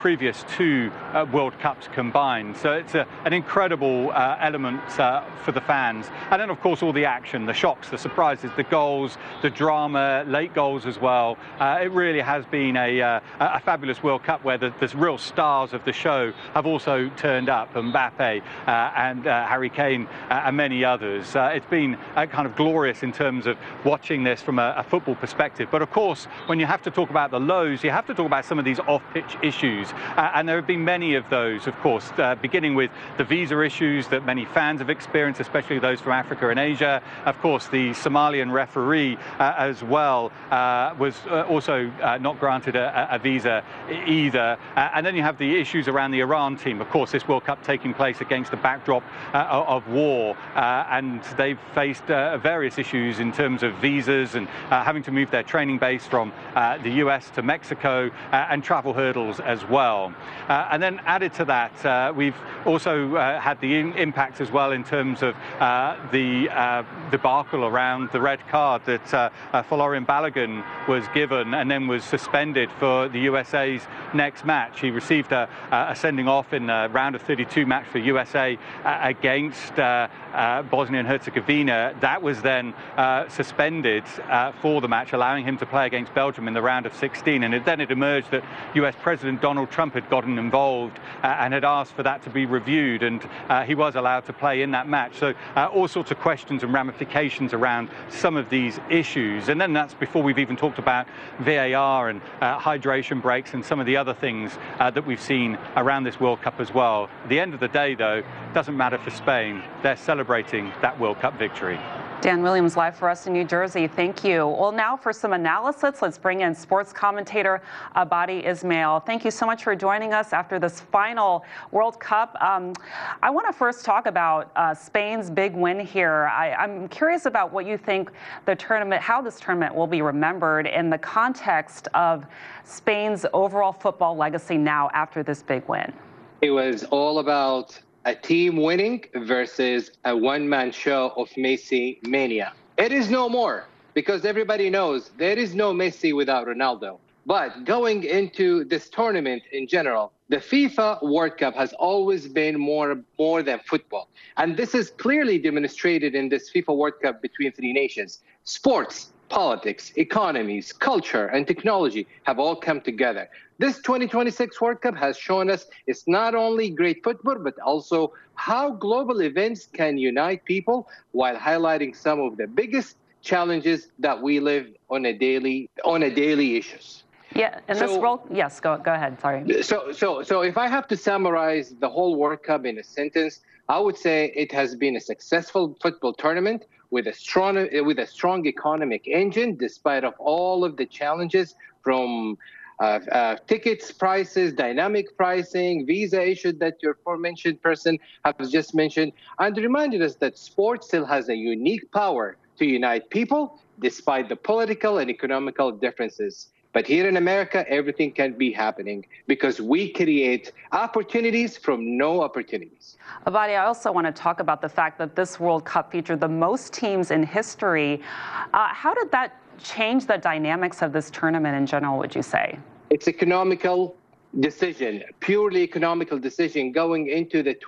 previous two World Cups combined. So it's an incredible element for the fans. And then, of course, all the action, the shocks, the surprises, the goals, the drama, late goals as well. It really has been a fabulous World Cup where the real stars of the show have also turned up, Mbappe and Harry Kane and many others. It's been kind of glorious in terms of watching this from a football perspective. But, of course, when you have to talk about the lows, you have to talk about some of these off-pitch issues. And there have been many of those, of course, beginning with the visa issues that many fans have experienced, especially those from Africa and Asia. Of course, the Somalian referee as well was also not granted a visa either. And then you have the issues around the Iran team. Of course, this World Cup taking place against the backdrop of war. And they've faced various issues in terms of visas and having to move their training base from the US to Mexico and travel hurdles as well. And then added to that, we've also had the impact as well in terms of the debacle around the red card that Folarin Balogun was given and then was suspended for the USA's next match. He received a sending off in a round of 32 match for USA against Bosnia and Herzegovina. That was then suspended for the match, allowing him to play against Belgium in the round of 16. And then it emerged that US President Donald Trump had gotten involved and had asked for that to be reviewed, and he was allowed to play in that match. So all sorts of questions and ramifications around some of these issues. And then that's before we've even talked about VAR and hydration breaks and some of the other things that we've seen around this World Cup as well. At the end of the day, though, it doesn't matter for Spain. They're celebrating that World Cup victory. Dan Williams live for us in New Jersey. Thank you. Well, now for some analysis, let's bring in sports commentator Abadi Ismail. Thank you so much for joining us after this final World Cup. I want to first talk about Spain's big win here. I'm curious about what you think the tournament, how this tournament will be remembered in the context of Spain's overall football legacy now after this big win. It was all about a team winning versus a one-man show of Messi mania. It is no more, because everybody knows there is no Messi without Ronaldo. But going into this tournament in general, the FIFA World Cup has always been more than football. And this is clearly demonstrated in this FIFA World Cup between three nations. Sports, politics, economies, culture, and technology have all come together. This 2026 World Cup has shown us it's not only great football, but also how global events can unite people while highlighting some of the biggest challenges that we live on a daily issues. Yeah, and this role, yes, go ahead, sorry. So if I have to summarize the whole World Cup in a sentence, I would say it has been a successful football tournament with a strong economic engine, despite of all of the challenges from tickets prices, dynamic pricing, visa issues that your aforementioned person has just mentioned, and reminded us that sports still has a unique power to unite people despite the political and economical differences. But here in America, everything can be happening because we create opportunities from no opportunities. Abadi, I also want to talk about the fact that this World Cup featured the most teams in history. How did that change the dynamics of this tournament in general, would you say? It's economical decision, purely economical decision going into the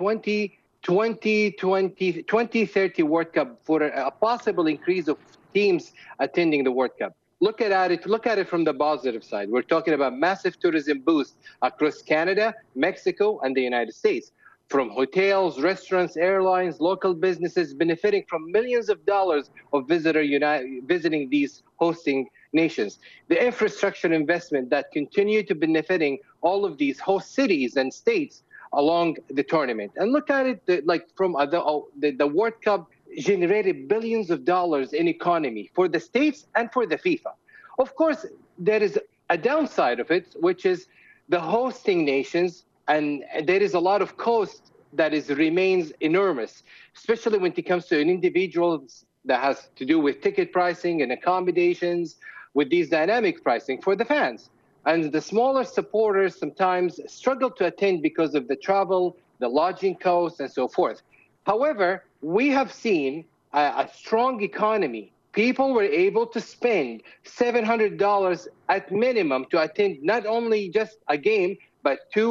2030 World Cup for a possible increase of teams attending the World Cup. Look at it from the positive side. We're talking about massive tourism boost across Canada, Mexico, and the United States. From hotels, restaurants, airlines, local businesses benefiting from millions of dollars of visitors visiting these hosting nations. The infrastructure investment that continue to benefiting all of these host cities and states along the tournament. And look at it from the World Cup generated billions of dollars in economy for the states and for the FIFA. Of course, there is a downside of it, which is the hosting nations, and there is a lot of cost that remains enormous, especially when it comes to an individual that has to do with ticket pricing and accommodations, with these dynamic pricing for the fans. And the smaller supporters sometimes struggle to attend because of the travel, the lodging costs, and so forth. However, we have seen a strong economy. People were able to spend $700 at minimum to attend not only just a game, but two